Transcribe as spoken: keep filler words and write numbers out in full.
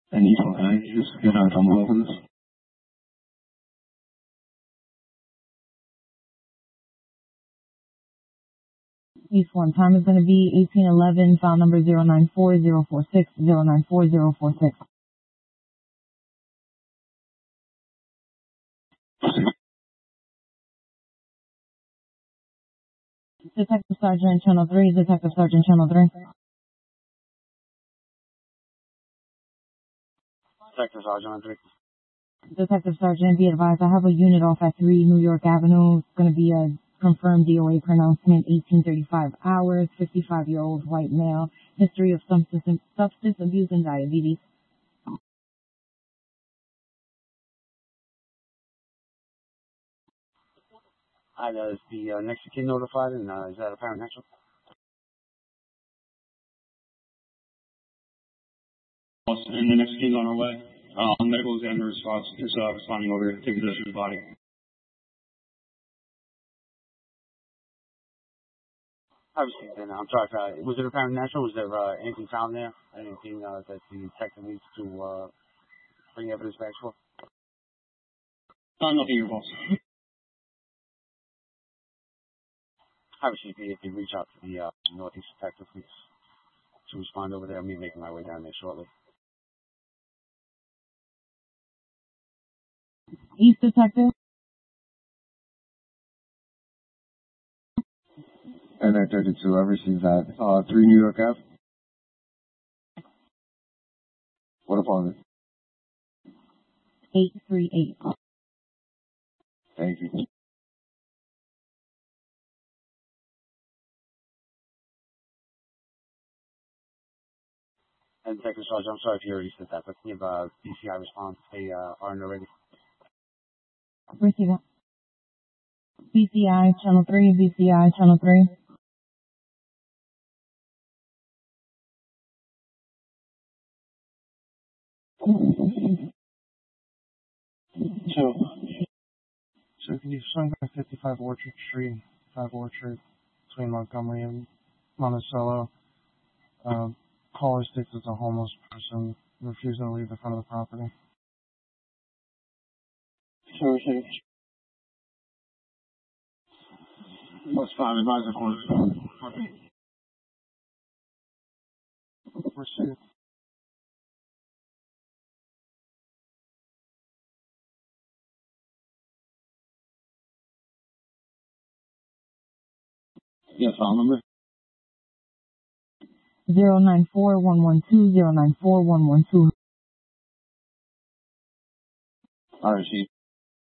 And each one, can I just get a thumbs up for this? East one, time is going to be eighteen eleven, file number zero nine four zero four six, zero nine four zero four six. Detective Sergeant, Channel three, Detective Sergeant, Channel three. Detective Sergeant, three. Detective Sergeant, be advised, I have a unit off at three New York Avenue. It's going to be a confirmed D O A pronouncement, eighteen thirty-five hours, fifty-five-year-old white male, history of substance, substance abuse and diabetes. Hi, uh, is the uh, next kid notified, and uh, is that a parent next one? And the next kid's on our way. Uh, medical examiner response is uh, responding over here, taking possession of the body. I received it. I'm sorry. Uh, was it a parent national? Was there uh, anything found there? Anything uh, that the detective needs to uh, bring evidence back for? Uh, nothing, your boss. I received it. If you reach out to the uh, Northeast detective, please, to respond over there. I'm making my way down there shortly. East Detective. And I thirty-two, I received that. Uh, three New York Ave. What apartment? eight three eight. Thank you. And Detective Sergeant, I'm sorry if you already said that, but can you have a B C I response? They uh, aren't already. Receive it. B C I, Channel three, B C I, Channel three. So, so can you swing by fifty-five Orchard Street, five Orchard, between Montgomery and Monticello? Um, caller states it's a homeless person refusing to leave the front of the property. Sure, sure. What's five advisor corner? Received. Yes, file number. Zero nine four one one two, zero nine four one one two. I received.